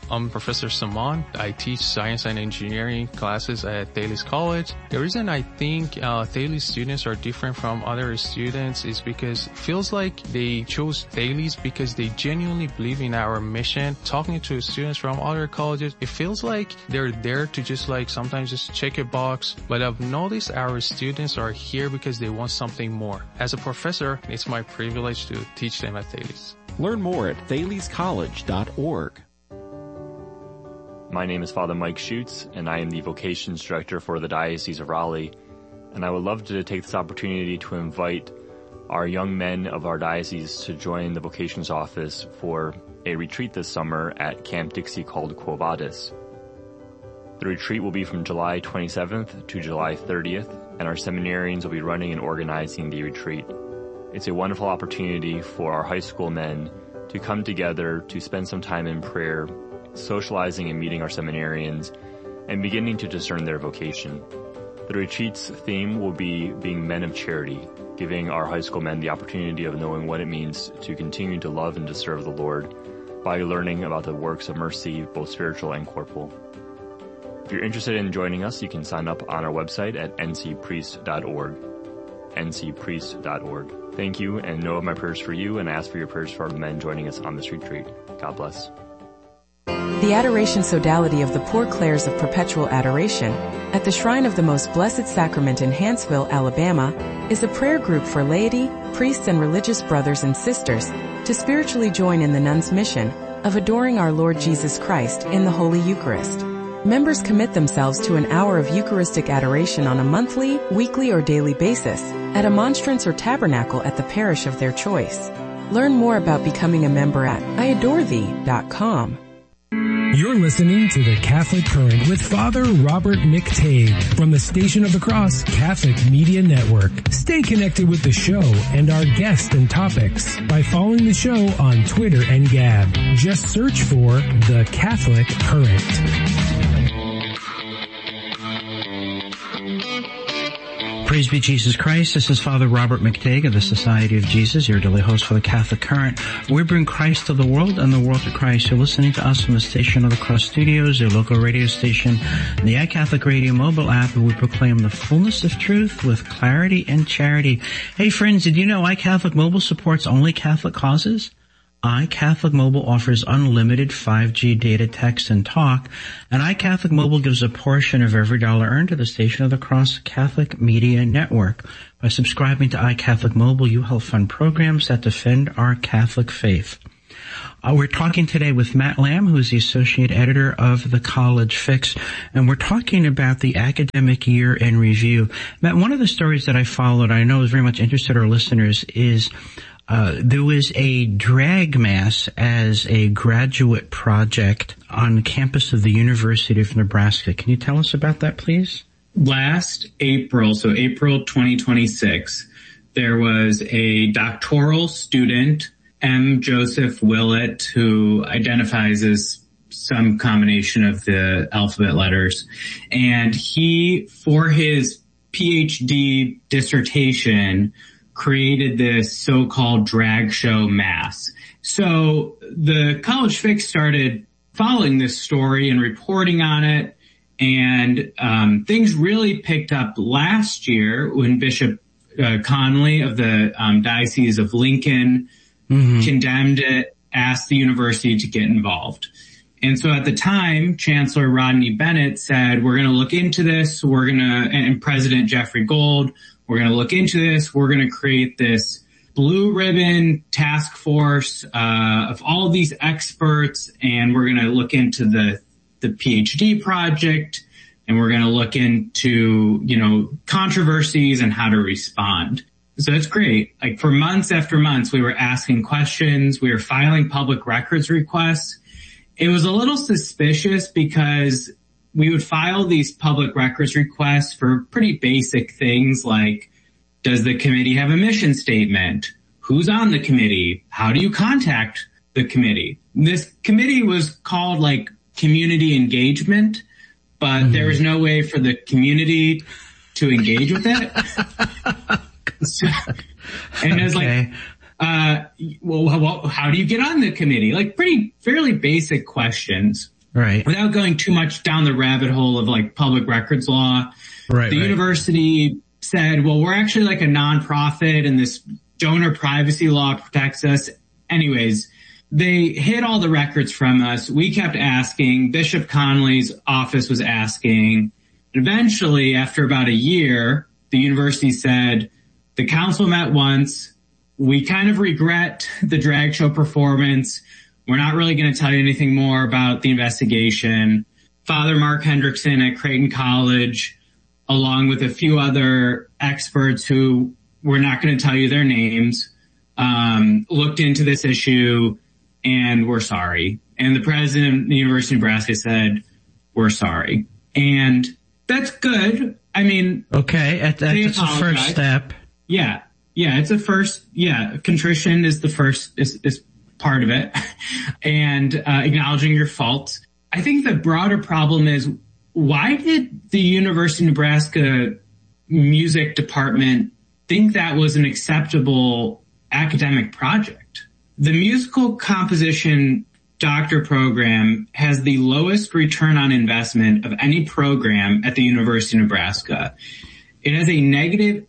I'm Professor Saman. I teach science and engineering classes at Thales College. The reason I think Thales students are different from other students is because it feels like they chose Thales because they genuinely believe in our mission. Talking to students from other colleges, it feels like they're there to just like sometimes just check a box. But I've noticed our students are here because they want something more. As a professor, it's my privilege to teach them at Thales. Learn more at thalescollege.org. My name is Father Mike Schutz, and I am the Vocations Director for the Diocese of Raleigh. And I would love to take this opportunity to invite our young men of our diocese to join the Vocations Office for a retreat this summer at Camp Dixie called Quo Vadis. The retreat will be from July 27th to July 30th, and our seminarians will be running and organizing the retreat. It's a wonderful opportunity for our high school men to come together to spend some time in prayer, socializing and meeting our seminarians, and beginning to discern their vocation. The retreat's theme will be being men of charity, giving our high school men the opportunity of knowing what it means to continue to love and to serve the Lord by learning about the works of mercy, both spiritual and corporal. If you're interested in joining us, you can sign up on our website at ncpriest.org. ncpriest.org. Thank you, and know of my prayers for you, and ask for your prayers for the men joining us on this retreat. God bless. The Adoration Sodality of the Poor Clares of Perpetual Adoration at the Shrine of the Most Blessed Sacrament in Hanceville, Alabama, is a prayer group for laity, priests, and religious brothers and sisters to spiritually join in the nuns' mission of adoring our Lord Jesus Christ in the Holy Eucharist. Members commit themselves to an hour of Eucharistic adoration on a monthly, weekly, or daily basis at a monstrance or tabernacle at the parish of their choice. Learn more about becoming a member at iadorethee.com. You're listening to The Catholic Current with Father Robert McTague from the Station of the Cross Catholic Media Network. Stay connected with the show and our guests and topics by following the show on Twitter and Gab. Just search for The Catholic Current. Praise be Jesus Christ. This is Father Robert McTague of the Society of Jesus, your daily host for the Catholic Current. We bring Christ to the world and the world to Christ. You're listening to us from the Station of the Cross Studios, your local radio station, the iCatholic Radio mobile app, and we proclaim the fullness of truth with clarity and charity. Hey friends, did you know iCatholic Mobile supports only Catholic causes? iCatholic Mobile offers unlimited 5G data, text, and talk, and iCatholic Mobile gives a portion of every dollar earned to the Station of the Cross Catholic Media Network. By subscribing to iCatholic Mobile, you help fund programs that defend our Catholic faith. We're talking today with Matt Lamb, who's the associate editor of the College Fix, and we're talking about the academic year in review. Matt, one of the stories that I followed, I know is very much interested our listeners, is there was a drag mass as a graduate project on the campus of the University of Nebraska. Can you tell us about that, please? Last April, so April 2026, there was a doctoral student, M. Joseph Willett, who identifies as some combination of the alphabet letters. And he, for his PhD dissertation, created this so-called drag show mass. So the College Fix started following this story and reporting on it, and things really picked up last year when Bishop Conley of the Diocese of Lincoln condemned it, asked the university to get involved. And so at the time, Chancellor Rodney Bennett said, we're going to look into this, and President Jeffrey Gold, we're going to look into this. We're going to create this blue ribbon task force of all of these experts, and we're going to look into the PhD project, and we're going to look into, controversies and how to respond. So that's great. Like for months after months, we were asking questions. We were filing public records requests. It was a little suspicious because we would file these public records requests for pretty basic things like, does the committee have a mission statement? Who's on the committee? How do you contact the committee? This committee was called like community engagement, but there was no way for the community to engage with it. And it was like, how do you get on the committee? Like fairly basic questions. Right. Without going too much down the rabbit hole of like public records law, the university said, well, we're actually like a nonprofit and this donor privacy law protects us. Anyways, they hid all the records from us. We kept asking. Bishop Connolly's office was asking. Eventually, after about a year, the university said, the council met once. We kind of regret the drag show performance. We're not really going to tell you anything more about the investigation. Father Mark Hendrickson at Creighton College, along with a few other experts who we're not going to tell you their names, looked into this issue and we're sorry. And the president of the University of Nebraska said, we're sorry. And that's good. I mean, okay, that's the first step. Yeah, it's a first. Yeah, contrition is the first, is part of it. And acknowledging your faults. I think the broader problem is, why did the University of Nebraska music department think that was an acceptable academic project? The musical composition doctor program has the lowest return on investment of any program at the University of Nebraska. It has a negative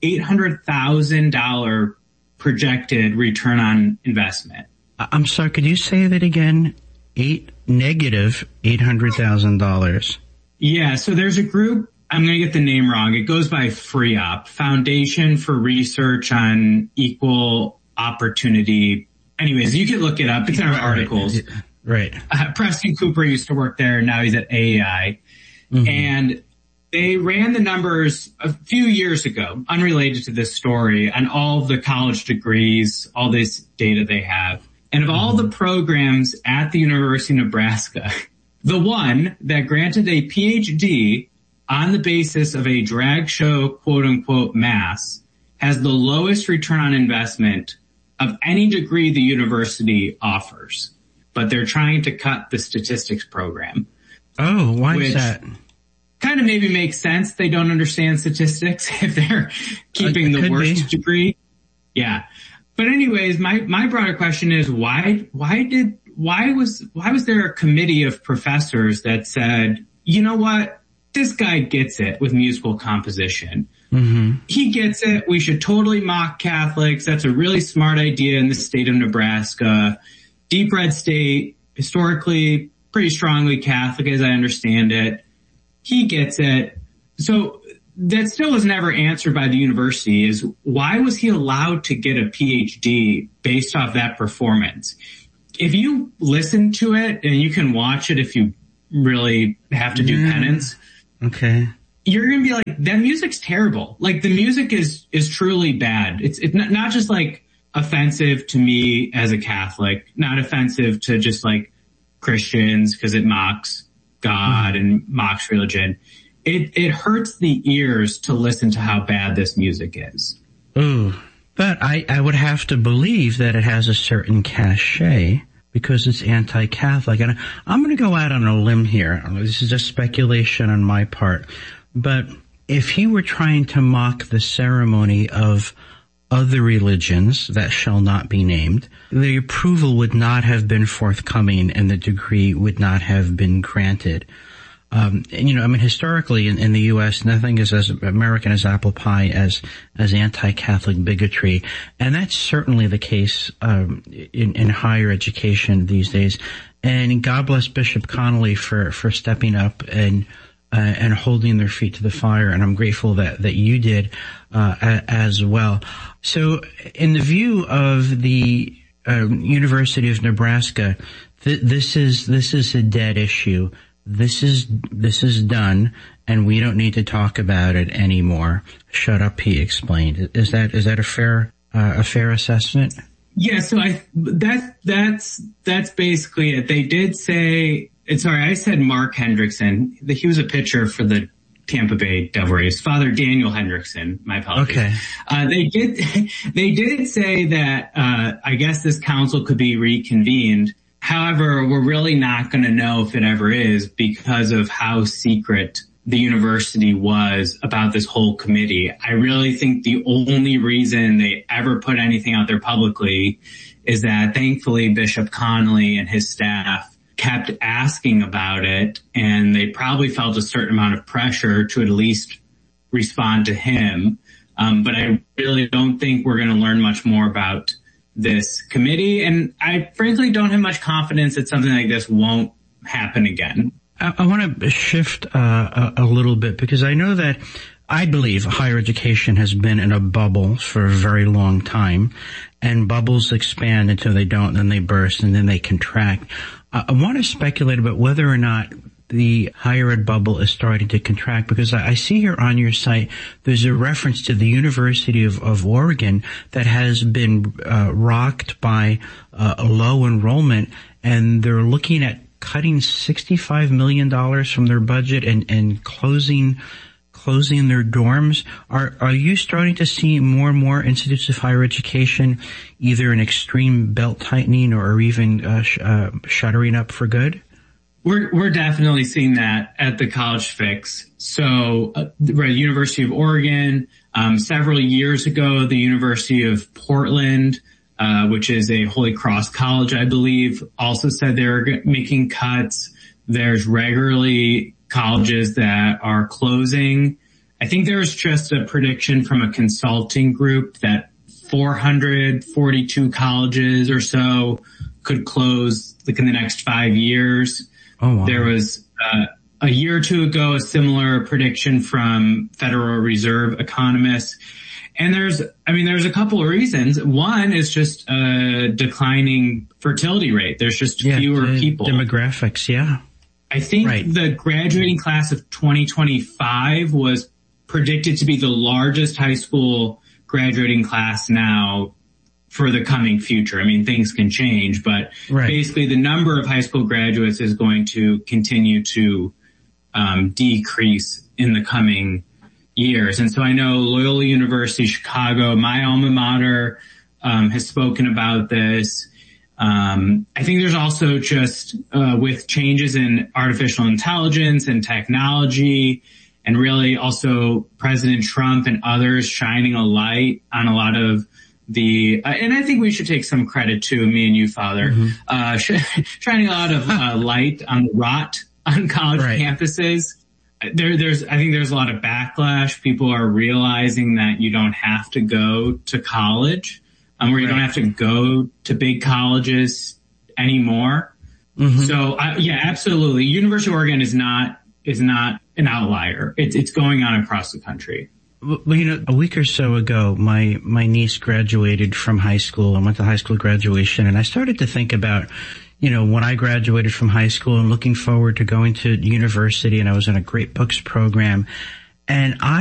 $800,000 projected return on investment. I'm sorry, could you say that again? Negative $800,000. Yeah, so there's a group, I'm going to get the name wrong. It goes by FREOP, Foundation for Research on Equal Opportunity. Anyways, you can look it up. It's in our articles. Right. Preston Cooper used to work there. Now he's at AEI. Mm-hmm. And they ran the numbers a few years ago, unrelated to this story, on all of the college degrees, all this data they have. And of all the programs at the University of Nebraska, the one that granted a PhD on the basis of a drag show, quote unquote, mass, has the lowest return on investment of any degree the university offers. But they're trying to cut the statistics program. Oh, why is that? Kind of maybe makes sense. They don't understand statistics if they're keeping the worst degree. Yeah. But anyways, my broader question is, why was there a committee of professors that said, you know what, this guy gets it with musical composition. Mm-hmm. He gets it. We should totally mock Catholics. That's a really smart idea in the state of Nebraska. Deep red state, historically pretty strongly Catholic as I understand it. He gets it. So that still was never answered by the university, is why was he allowed to get a PhD based off that performance? If you listen to it, and you can watch it if you really have to do penance. Okay. You're going to be like, that music's terrible. Like, the music is truly bad. It's not just like offensive to me as a Catholic, not offensive to just like Christians because it mocks God and mocks religion. It hurts the ears to listen to how bad this music is. Ooh, but I would have to believe that it has a certain cachet because it's anti-Catholic. And I'm going to go out on a limb here. This is just speculation on my part. But if he were trying to mock the ceremony of other religions that shall not be named, the approval would not have been forthcoming and the degree would not have been granted. Historically in the U.S., nothing is as American as apple pie as anti-Catholic bigotry. And that's certainly the case, in higher education these days. And God bless Bishop Connolly for stepping up and holding their feet to the fire. And I'm grateful that you did, as well. So in the view of the, University of Nebraska, this is a dead issue. This is done, and we don't need to talk about it anymore. Shut up, he explained. Is that a fair assessment? Yeah, so that's basically it. They did say, I said Mark Hendrickson. He was a pitcher for the Tampa Bay Devil Rays. Father Daniel Hendrickson, my apologies. Okay. They did say that, I guess this council could be reconvened. However, we're really not going to know if it ever is because of how secret the university was about this whole committee. I really think the only reason they ever put anything out there publicly is that thankfully Bishop Connolly and his staff kept asking about it, and they probably felt a certain amount of pressure to at least respond to him. But I really don't think we're going to learn much more about this committee. And I frankly don't have much confidence that something like this won't happen again. I want to shift a little bit, because I know that I believe higher education has been in a bubble for a very long time, and bubbles expand until they don't, and then they burst, and then they contract. I want to speculate about whether or not the higher ed bubble is starting to contract, because I see here on your site there's a reference to the University of Oregon that has been rocked by a low enrollment, and they're looking at cutting $65 million from their budget and closing their dorms. Are you starting to see more and more institutes of higher education either an extreme belt tightening or even shuttering up for good? We're definitely seeing that at the College Fix. So, the University of Oregon, several years ago, the University of Portland, which is a Holy Cross college, I believe, also said they were making cuts. There's regularly colleges that are closing. I think there's just a prediction from a consulting group that 442 colleges or so could close like in the next 5 years. Oh, wow. There was a year or two ago a similar prediction from Federal Reserve economists. And there's a couple of reasons. One is just a declining fertility rate. There's just fewer people. Demographics, yeah. I think the graduating class of 2025 was predicted to be the largest high school graduating class now for the coming future. I mean, things can change, but basically the number of high school graduates is going to continue to decrease in the coming years. And so I know Loyola University Chicago, my alma mater, has spoken about this. I think there's also just with changes in artificial intelligence and technology, and really also President Trump and others shining a light on a lot of the, and I think we should take some credit to me and you, Father, shining a lot of light on the rot on college campuses. I think there's a lot of backlash. People are realizing that you don't have to go to college, or you don't have to go to big colleges anymore. So, yeah, absolutely. University of Oregon is not an outlier. It's going on across the country. Well, you know, a week or so ago, my niece graduated from high school and went to high school graduation, and I started to think about, you know, when I graduated from high school and looking forward to going to university, and I was in a Great Books program, and